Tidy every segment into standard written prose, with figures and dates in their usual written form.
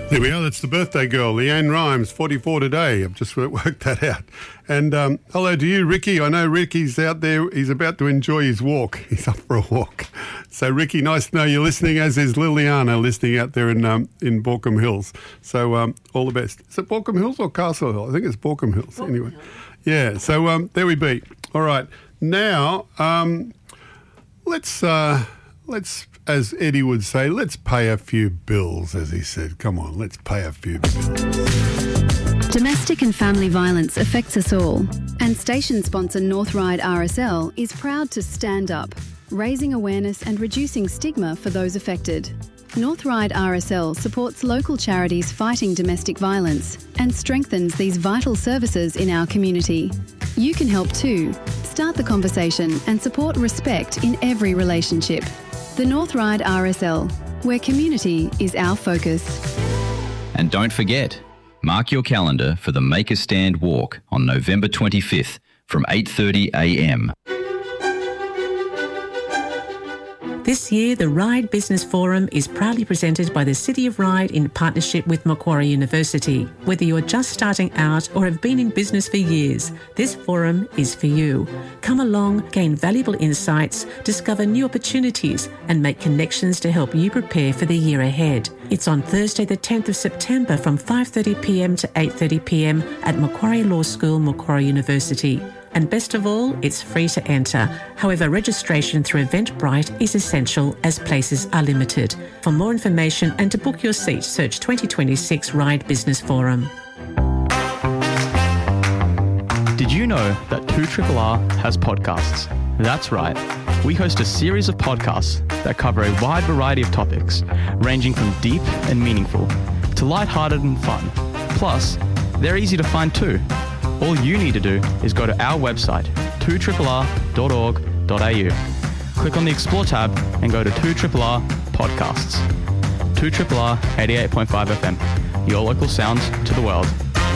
There we are. That's the birthday girl, Leanne Rhymes, 44 today. I've just worked that out. And hello to you, Ricky. I know Ricky's out there. He's about to enjoy his walk. He's up for a walk. So, Ricky, nice to know you're listening, as is Liliana listening out there in Borkham Hills. So, all the best. Is it Borkham Hills or Castle Hill? I think it's Borkham Hills. Anyway. Yeah, so there we be. All right. Now, let's, as Eddie would say, let's pay a few bills, as he said. Come on, let's pay a few bills. Domestic and family violence affects us all, and station sponsor North Ryde RSL is proud to stand up, raising awareness and reducing stigma for those affected. North Ryde RSL supports local charities fighting domestic violence and strengthens these vital services in our community. You can help too. Start the conversation and support respect in every relationship. The North Ryde RSL, where community is our focus. And don't forget, mark your calendar for the Make a Stand walk on November 25th from 8:30 a.m. This year, the Ryde Business Forum is proudly presented by the City of Ryde in partnership with Macquarie University. Whether you're just starting out or have been in business for years, this forum is for you. Come along, gain valuable insights, discover new opportunities, and make connections to help you prepare for the year ahead. It's on Thursday, the 10th of September from 5:30pm to 8:30pm at Macquarie Law School, Macquarie University. And best of all, it's free to enter. However, registration through Eventbrite is essential as places are limited. For more information and to book your seat, search 2026 Ryde Business Forum. Did you know that 2RRR has podcasts? That's right. We host a series of podcasts that cover a wide variety of topics, ranging from deep and meaningful to lighthearted and fun. Plus, they're easy to find too. All you need to do is go to our website, 2RRR.org.au. Click on the Explore tab and go to 2RRR Podcasts. 2RRR 88.5 FM, your local sound to the world.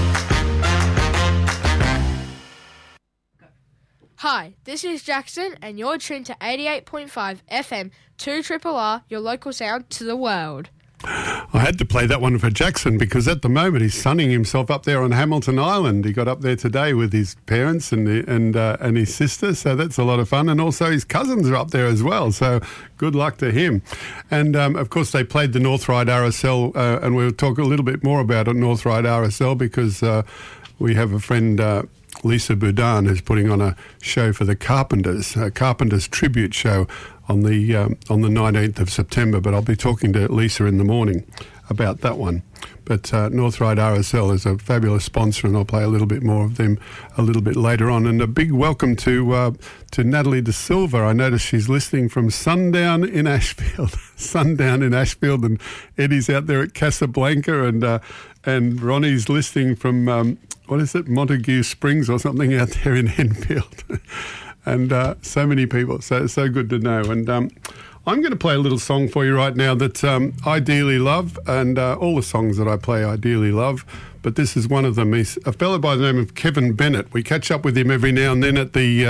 Hi, this is Jackson and you're tuned to 88.5 FM, 2RRR, your local sound to the world. I had to play that one for Jackson because at the moment he's sunning himself up there on Hamilton Island. He got up there today with his parents and his sister, so that's a lot of fun. And also his cousins are up there as well, so good luck to him. And of course they played the North Ryde RSL, and we'll talk a little bit more about North Ryde RSL because we have a friend, Lisa Boudin, who's putting on a show for the Carpenters, a Carpenters tribute show on the 19th of September, but I'll be talking to Lisa in the morning about that one. But North Ryde RSL is a fabulous sponsor, and I'll play a little bit more of them a little bit later on. And a big welcome to Natalie De Silva. I noticed she's listening from Sundown in Ashfield. Sundown in Ashfield, and Eddie's out there at Casablanca, and Ronnie's listening from, what is it, Montague Springs or something out there in Enfield. And so many people, so good to know. And I'm going to play a little song for you right now that I dearly love, and all the songs that I play I dearly love, but this is one of them. He's a fellow by the name of Kevin Bennett. We catch up with him every now and then at the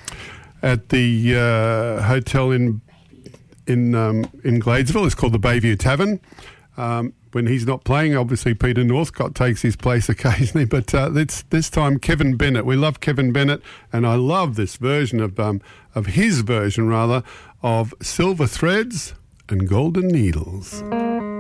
hotel in Gladesville. It's called the Bayview Tavern. When he's not playing, obviously Peter Northcott takes his place occasionally, but this time Kevin Bennett. We love Kevin Bennett, and I love this version of his version rather of Silver Threads and Golden Needles.